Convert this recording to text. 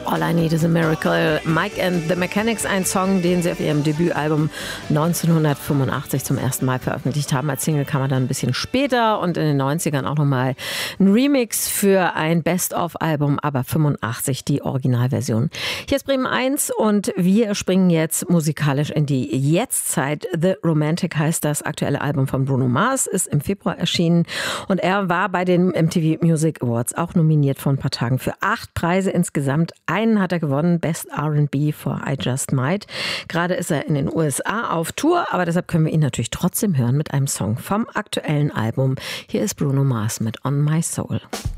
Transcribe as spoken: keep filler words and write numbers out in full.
All I Need is a Miracle. Mike and the Mechanics, ein Song, den sie auf ihrem Debütalbum neunzehnhundertfünfundachtzig zum ersten Mal veröffentlicht haben. Als Single kam er dann ein bisschen später und in den neunzigern auch nochmal ein Remix für ein Best-of-Album, aber fünfundachtzig die Originalversion. Hier ist Bremen eins und wir springen jetzt musikalisch in die Jetztzeit. The Romantic heißt das aktuelle Album von Bruno Mars, ist im Februar erschienen und er war bei den M T V Music Awards auch nominiert vor ein paar Tagen für acht Preise insgesamt. Einen hat er gewonnen, Best R and B for I Just Might. Gerade ist er in den U S A auf Tour, aber deshalb können wir ihn natürlich trotzdem hören mit einem Song vom aktuellen Album. Hier ist Bruno Mars mit On My Soul.